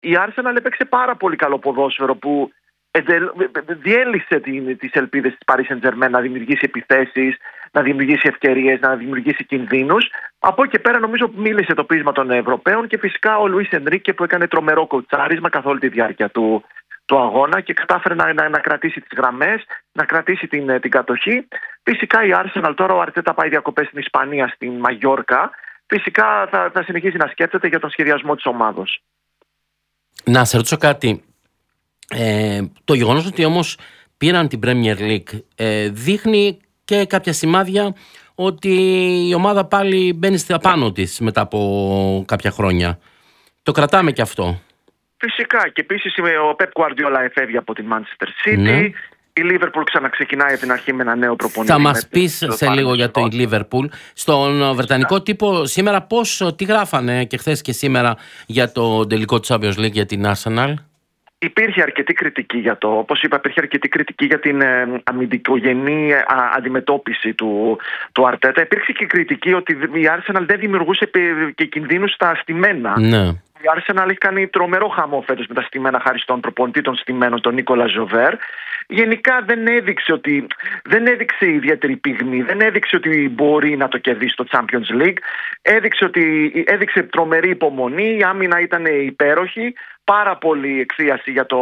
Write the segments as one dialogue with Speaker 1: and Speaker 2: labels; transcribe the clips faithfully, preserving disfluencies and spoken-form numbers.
Speaker 1: η Arsenal έπαιξε πάρα πολύ καλό ποδόσφαιρο που διέλυσε τις ελπίδες της Paris Saint-Germain να δημιουργήσει επιθέσεις, να δημιουργήσει ευκαιρίες, να δημιουργήσει κινδύνους. Από εκεί και πέρα νομίζω που μίλησε το πείσμα των Ευρωπαίων και φυσικά ο Λουίς Ενρίκε που έκανε τρομερό κοουτσάρισμα καθ' όλη τη διάρκεια του, του αγώνα και κατάφερε να, να, να κρατήσει τις γραμμές, να κρατήσει την, την κατοχή. Φυσικά η Arsenal τώρα, ο Αρτέτα πάει διακοπές στην Ισπανία, στην Μαγιόρκα. Φυσικά θα, θα συνεχίσει να σκέφτεται για τον σχεδιασμό της ομάδος. Να σε ρωτήσω κάτι. Ε, το γεγονός ότι όμως πήραν την Premier League ε, δείχνει και κάποια σημάδια ότι η ομάδα πάλι μπαίνει στα πάνω της μετά από κάποια χρόνια. Το κρατάμε και αυτό. Φυσικά, και επίσης ο Pep Guardiola εφεύγει από την Manchester City. Ναι. Η Liverpool ξαναξεκινάει από την αρχή με ένα νέο προπονητή. Θα μας πεις σε λίγο για το Liverpool. Στον βρετανικό τύπο σήμερα πώς, τι γράφανε και χθες και σήμερα για το τελικό του Champions League για την Arsenal? Υπήρχε αρκετή κριτική για το, όπως είπα, υπήρχε αρκετή κριτική για την ε, αμυντικογενή ε, αντιμετώπιση του, του Αρτέτα. Υπήρξε και κριτική ότι η Arsenal δεν δημιουργούσε και κινδύνους στα στημένα. Ναι. Η Arsenal έχει κάνει τρομερό χαμό φέτος με τα στημένα χάρη στον προπονητή των στημένων, τον Νίκολα Ζοβέρ. Γενικά δεν έδειξε, ότι, δεν έδειξε ιδιαίτερη πυγμή, δεν έδειξε ότι μπορεί να το κερδίσει το Champions League. Έδειξε, ότι, έδειξε τρομερή υπομονή, η άμυνα ήταν υπέροχη. Πάρα πολύ εκθίαση για το,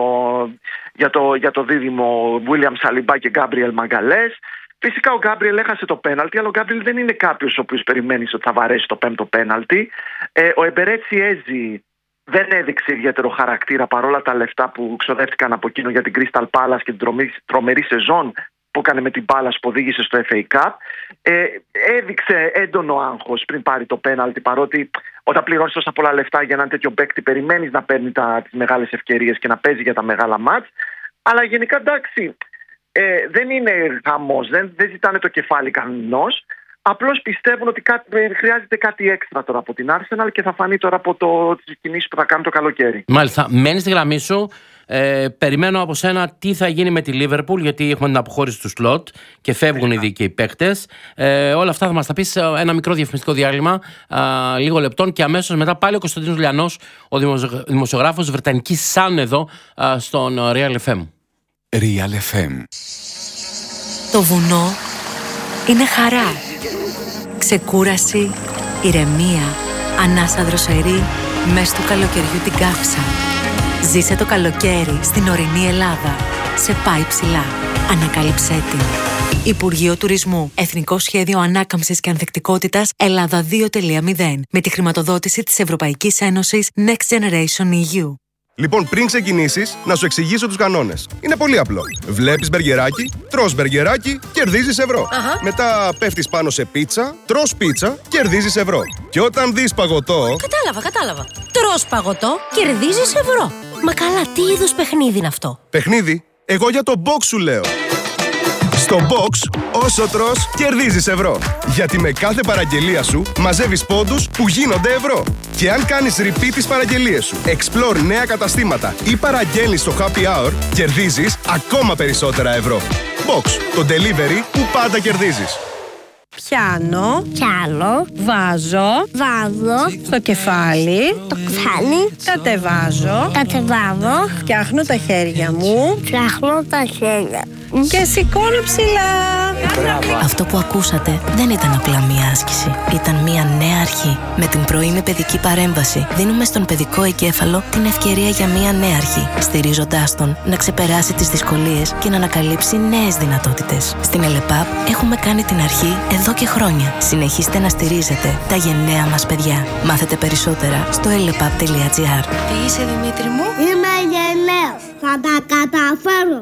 Speaker 1: για το, για το δίδυμο William Saliba και Gabriel Magalhaes. Φυσικά ο Gabriel έχασε το πέναλτι, αλλά ο Gabriel δεν είναι κάποιος ο οποίος περιμένεις ότι θα βαρέσει το πέμπτο πέναλτι. Ε, ο Εμπερέτσι Έζη δεν έδειξε ιδιαίτερο χαρακτήρα παρόλα τα λεφτά που ξοδεύτηκαν από εκείνο για την Crystal Palace και την τρομερή, τρομερή σεζόν που έκανε με την Palace που οδήγησε στο εφ έι Cup. Ε, έδειξε έντονο άγχος πριν πάρει το πέναλτι, παρότι όταν πληρώνεις τόσα πολλά λεφτά για έναν τέτοιο παίκτη περιμένεις να παίρνει τα, τις μεγάλες ευκαιρίες και να παίζει για τα μεγάλα μάτς. Αλλά γενικά εντάξει, ε, δεν είναι χαμός, δεν, δεν ζητάνε το κεφάλι κανενός. Απλώς πιστεύουν ότι κάτι, χρειάζεται κάτι έξτρα τώρα από την Arsenal και θα φανεί τώρα από το, τις κινήσεις που θα κάνουν το καλοκαίρι. Μάλιστα, μένεις στη γραμμή σου. Ε, περιμένω από σένα τι θα γίνει με τη Liverpool, γιατί έχουμε την αποχώρηση του σλότ και φεύγουν ήδη και οι παίκτες. Ε, όλα αυτά θα μας τα πεις σε ένα μικρό διαφημιστικό διάλειμμα, α, λίγο λεπτών, και αμέσως μετά πάλι ο Κωνσταντίνος Λιανός, ο δημοσιογράφος βρετανικής Sun εδώ α, στον Real εφ εμ.
Speaker 2: Real εφ εμ.
Speaker 3: Το βουνό είναι χαρά, ξεκούραση, ηρεμία, ανάσα δροσερή μες του καλοκαιριού την καύσα. Ζήσε το καλοκαίρι στην ορεινή Ελλάδα. Σε πάει ψηλά. Ανακάλυψέ την. Υπουργείο Τουρισμού. Εθνικό Σχέδιο Ανάκαμψης και Ανθεκτικότητας Ελλάδα δύο κόμμα μηδέν. Με τη χρηματοδότηση της Ευρωπαϊκής Ένωσης Next Generation ι γιου.
Speaker 4: Λοιπόν, πριν ξεκινήσεις, να σου εξηγήσω τους κανόνες. Είναι πολύ απλό. Βλέπεις μπεργκεράκι, τρως μπεργκεράκι, κερδίζεις ευρώ. Uh-huh. Μετά πέφτεις πάνω σε πίτσα, τρως πίτσα, κερδίζεις ευρώ. Και όταν δεις παγωτό...
Speaker 5: Κατάλαβα, κατάλαβα. Τρως παγωτό, κερδίζεις ευρώ. Μα καλά, τι είδους παιχνίδι είναι αυτό?
Speaker 4: Παιχνίδι? Εγώ για το box σου λέω. Στο box, όσο τρως, κερδίζεις ευρώ. Γιατί με κάθε παραγγελία σου μαζεύεις πόντους που γίνονται ευρώ. Και αν κάνεις repeat τις παραγγελίες σου, explore νέα καταστήματα ή παραγγέλνεις στο happy hour, κερδίζεις ακόμα περισσότερα ευρώ. Box, το delivery που πάντα κερδίζεις.
Speaker 6: Πιάνω,
Speaker 5: πιάνω,
Speaker 6: βάζω,
Speaker 5: βάζω,
Speaker 6: στο κεφάλι,
Speaker 5: το κεφάλι,
Speaker 6: κατεβάζω,
Speaker 5: κατεβάζω,
Speaker 6: φτιάχνω τα χέρια μου,
Speaker 5: φτιάχνω τα χέρια
Speaker 6: και σηκώνω ψηλά.
Speaker 3: Αυτό που ακούσατε δεν ήταν απλά μία άσκηση. Ήταν μία νέα αρχή. Με την πρωινή παιδική παρέμβαση δίνουμε στον παιδικό εγκέφαλο την ευκαιρία για μία νέα αρχή, στηρίζοντάς τον να ξεπεράσει τις δυσκολίες και να ανακαλύψει νέες δυνατότητες. Στην ΕΛΕΠΑΠ έχουμε κάνει την αρχή εδώ και χρόνια. Συνεχίστε να στηρίζετε τα γενναία μας παιδιά. Μάθετε περισσότερα στο ελεπαπ τελεία τζι άρ.
Speaker 5: Τι είσαι, Δημήτρη μου?
Speaker 7: Είμαι γενναίος. Θα τα καταφέρω.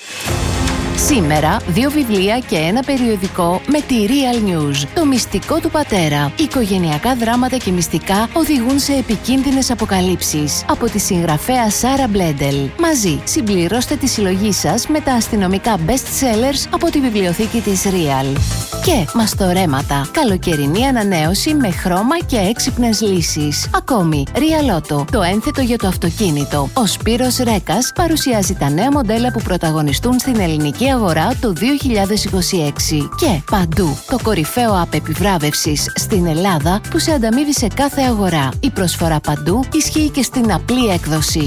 Speaker 8: Σήμερα, δύο βιβλία και ένα περιοδικό με τη Real News. Το μυστικό του πατέρα. Οικογενειακά δράματα και μυστικά οδηγούν σε επικίνδυνες αποκαλύψεις. Από τη συγγραφέα Σάρα Μπλέντελ. Μαζί, συμπληρώστε τη συλλογή σας με τα αστυνομικά best sellers από τη βιβλιοθήκη της Real. Και μαστορέματα. Καλοκαιρινή ανανέωση με χρώμα και έξυπνες λύσεις. Ακόμη, Real Auto, το ένθετο για το αυτοκίνητο. Ο Σπύρος Ρέκας παρουσιάζει τα νέα μοντέλα που πρωταγωνιστούν στην ελληνική ψηφιακή αγορά το δύο χιλιάδες είκοσι έξι. Και Παντού, το κορυφαίο app επιβράβευσης στην Ελλάδα που σε ανταμείβει σε κάθε αγορά. Η προσφορά Παντού ισχύει και στην απλή έκδοση.